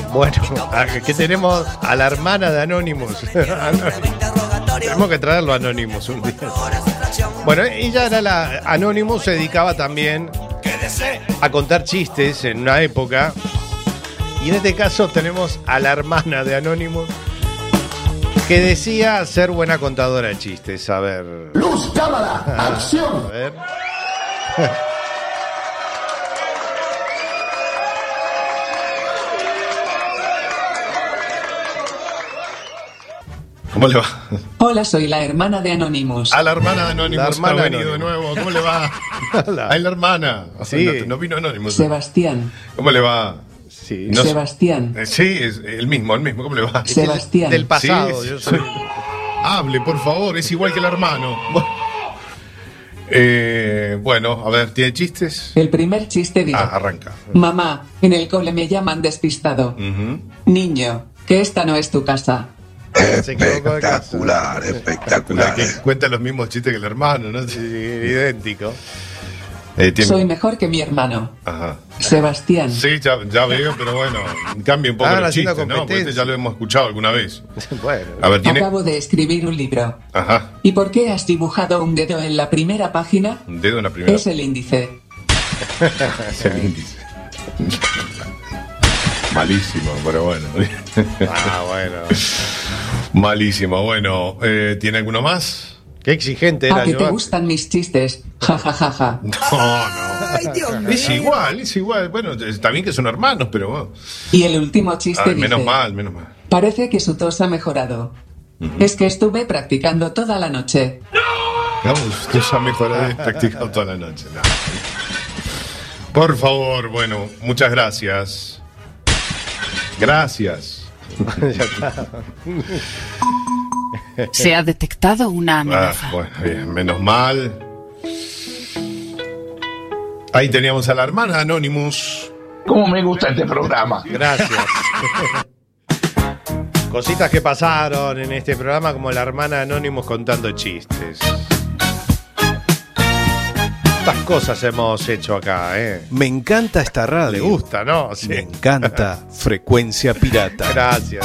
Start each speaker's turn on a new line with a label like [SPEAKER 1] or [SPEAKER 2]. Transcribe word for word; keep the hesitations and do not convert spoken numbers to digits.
[SPEAKER 1] Bueno, que tenemos a la hermana de Anonymous. Tenemos que traerlo a Anonymous un día. Bueno, ella era la... Anonymous se dedicaba también a contar chistes en una época. Y en este caso tenemos a la hermana de Anonymous, que decía ser buena contadora de chistes. A ver.
[SPEAKER 2] Luz, cámara,
[SPEAKER 1] ah,
[SPEAKER 2] acción.
[SPEAKER 1] A ver.
[SPEAKER 3] ¿Cómo le va?
[SPEAKER 4] Hola, soy la hermana de Anonymous.
[SPEAKER 3] A la hermana de Anonymous.
[SPEAKER 1] La hermana
[SPEAKER 3] ha venido
[SPEAKER 1] de
[SPEAKER 3] de nuevo. ¿Cómo le va? A la hermana.
[SPEAKER 1] Sí.
[SPEAKER 3] No, no vino Anonymous.
[SPEAKER 4] Sebastián.
[SPEAKER 3] ¿Cómo le va?
[SPEAKER 1] Sí.
[SPEAKER 3] No,
[SPEAKER 4] Sebastián.
[SPEAKER 3] eh, sí, es el mismo, el mismo. ¿Cómo le va?
[SPEAKER 4] Sebastián.
[SPEAKER 1] Del pasado.
[SPEAKER 3] Sí,
[SPEAKER 1] Yo soy...
[SPEAKER 3] Hable, por favor. Es igual que el hermano. Bueno, eh, bueno, a ver, ¿tiene chistes?
[SPEAKER 4] El primer chiste dice:
[SPEAKER 3] Ah, arranca.
[SPEAKER 4] Mamá, en el cole me llaman despistado.
[SPEAKER 3] Uh-huh.
[SPEAKER 4] Niño, que esta no es tu casa.
[SPEAKER 1] Se equivocó de casa.
[SPEAKER 5] Espectacular, espectacular.
[SPEAKER 3] Que cuenta los mismos chistes que el hermano, ¿no?
[SPEAKER 1] Sí, idéntico.
[SPEAKER 3] Eh, tiene...
[SPEAKER 4] Soy mejor que mi hermano.
[SPEAKER 3] Ajá.
[SPEAKER 4] Sebastián.
[SPEAKER 3] Sí, ya, ya veo, pero bueno, cambia un poco
[SPEAKER 1] Ahora
[SPEAKER 3] el
[SPEAKER 1] haciendo
[SPEAKER 3] chiste, ¿no? Porque este
[SPEAKER 1] competencia.
[SPEAKER 3] ya lo hemos escuchado alguna vez.
[SPEAKER 1] Bueno.
[SPEAKER 3] A ver, tiene...
[SPEAKER 4] Acabo de escribir un libro.
[SPEAKER 3] Ajá.
[SPEAKER 4] ¿Y por qué has dibujado un dedo en la primera página?
[SPEAKER 3] Un dedo en la primera.
[SPEAKER 4] Es el índice.
[SPEAKER 3] Es el índice. Malísimo, pero bueno.
[SPEAKER 1] Ah, bueno.
[SPEAKER 3] Malísimo, bueno. Eh, ¿Tiene alguno más?
[SPEAKER 1] Qué exigente era
[SPEAKER 4] ¿A que
[SPEAKER 1] yo
[SPEAKER 4] te
[SPEAKER 1] antes.
[SPEAKER 4] gustan mis chistes? Ja, ja, ja, ja.
[SPEAKER 3] No, no. Es igual, es igual. Bueno, está bien que son hermanos, pero bueno.
[SPEAKER 4] Y el último chiste
[SPEAKER 3] Ah,
[SPEAKER 4] dice:
[SPEAKER 3] menos mal, menos mal.
[SPEAKER 4] Parece que su tos ha mejorado.
[SPEAKER 3] Uh-huh.
[SPEAKER 4] Es que estuve practicando toda la noche.
[SPEAKER 3] Vamos, usted ya mejorado y practicado toda la noche. No. Por favor, bueno, muchas gracias. Gracias.
[SPEAKER 1] Ya está.
[SPEAKER 6] Se ha detectado una
[SPEAKER 3] Ah,
[SPEAKER 6] amenaza.
[SPEAKER 3] bueno, bien, menos mal. Ahí teníamos a la hermana Anonymous.
[SPEAKER 2] ¿Cómo me gusta este programa?
[SPEAKER 1] Gracias. Cositas que pasaron en este programa, como la hermana Anonymous contando chistes. Estas cosas hemos hecho acá, ¿eh?
[SPEAKER 7] Me encanta esta radio.
[SPEAKER 1] ¿Le gusta, no? Sí.
[SPEAKER 7] Me encanta Frecuencia Pirata.
[SPEAKER 1] Gracias.